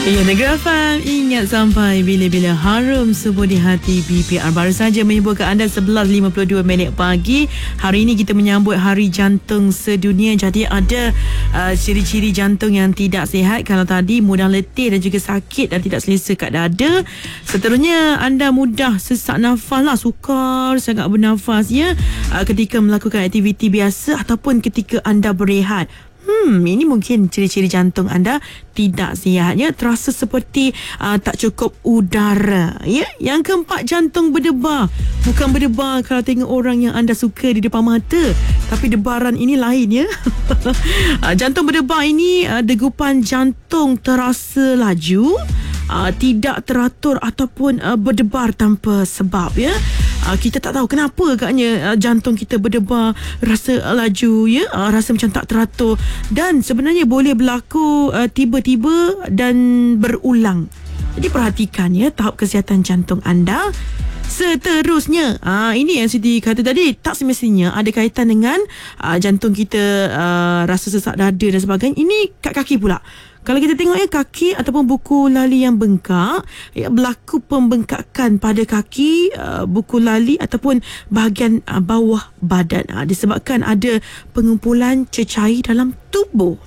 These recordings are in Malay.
Ya, Negeri FM, ingat sampai bila-bila harum subuh di hati BPR. Baru saja menghibur ke anda 11.52 minit pagi. Hari ini kita menyambut Hari Jantung Sedunia. Jadi ada ciri-ciri jantung yang tidak sihat. Kalau tadi mudah letih dan juga sakit dan tidak selesa kat dada. Seterusnya anda mudah sesak nafas lah, sukar sangat bernafas ya, ketika melakukan aktiviti biasa ataupun ketika anda berehat. Ini mungkin ciri-ciri jantung anda tidak sihat ya. Terasa seperti tak cukup udara ya. Yang keempat, jantung berdebar. Bukan berdebar kalau tengok orang yang anda suka di depan mata, tapi debaran ini lain ya. Jantung berdebar ini degupan jantung terasa laju, tidak teratur ataupun berdebar tanpa sebab ya. Kita tak tahu kenapa agaknya jantung kita berdebar, rasa laju ya, rasa macam tak teratur, dan sebenarnya boleh berlaku tiba-tiba dan berulang. Jadi perhatikan ya tahap kesihatan jantung anda. Seterusnya, ini yang Siti kata tadi, tak semestinya ada kaitan dengan jantung kita rasa sesak dada dan sebagainya. Ini kat kaki pula. Kalau kita tengok ya, kaki ataupun buku lali yang bengkak, ya, berlaku pembengkakan pada kaki, buku lali ataupun bahagian bawah badan, disebabkan ada pengumpulan cecair dalam tubuh.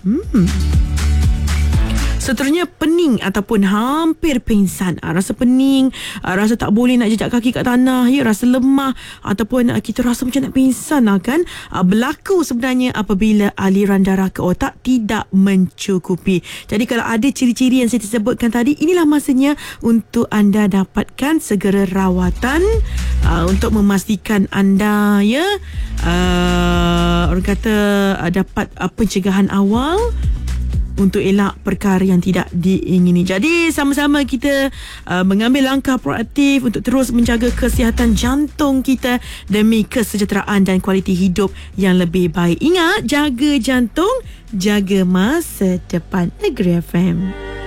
Seterusnya, pening ataupun hampir pingsan. Rasa pening, rasa tak boleh nak jejak kaki kat tanah ya, rasa lemah ataupun kita rasa macam nak pingsan kan. Berlaku sebenarnya apabila aliran darah ke otak tidak mencukupi. Jadi kalau ada ciri-ciri yang saya sebutkan tadi, inilah masanya untuk anda dapatkan segera rawatan untuk memastikan anda ya, orang kata dapat pencegahan awal untuk elak perkara yang tidak diingini. Jadi sama-sama kita mengambil langkah proaktif untuk terus menjaga kesihatan jantung kita demi kesejahteraan dan kualiti hidup yang lebih baik. Ingat, jaga jantung, jaga masa depan. Negeri FM.